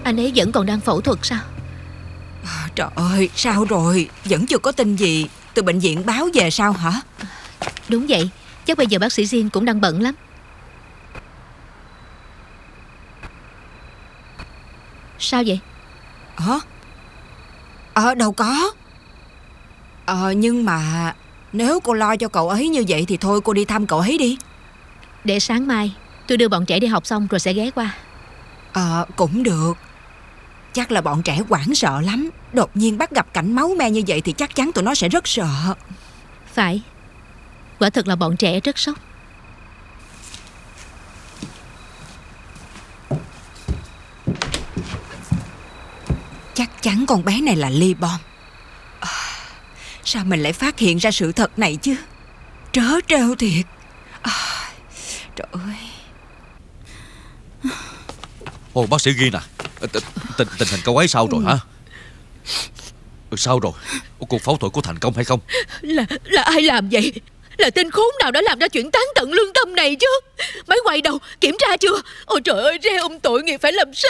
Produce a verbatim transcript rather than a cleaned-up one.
Anh ấy vẫn còn đang phẫu thuật sao? À, trời ơi, sao rồi? Vẫn chưa có tin gì từ bệnh viện báo về sao hả? Đúng vậy, chắc bây giờ bác sĩ Jin cũng đang bận lắm. Sao vậy? Hả? Ờ đâu có. Ờ nhưng mà nếu cô lo cho cậu ấy như vậy thì thôi cô đi thăm cậu ấy đi. Để sáng mai tôi đưa bọn trẻ đi học xong rồi sẽ ghé qua. Ờ cũng được. Chắc là bọn trẻ hoảng sợ lắm. Đột nhiên bắt gặp cảnh máu me như vậy thì chắc chắn tụi nó sẽ rất sợ. Phải. Quả thật là bọn trẻ rất sốc. Chắc chắn con bé này là Ly Bom. À, sao mình lại phát hiện ra sự thật này chứ? Trớ trêu thiệt. À, trời ơi. Ồ bác sĩ Ghi nè, tình, tình, tình hình cậu ấy sao rồi hả? Sao rồi? Cuộc phẫu thuật có thành công hay không? Là là ai làm vậy? Là tên khốn nào đã làm ra chuyện tán tận lương tâm này chứ? Máy quay đâu? Kiểm tra chưa? Ôi trời ơi, Rê ông tội nghiệp phải làm sao?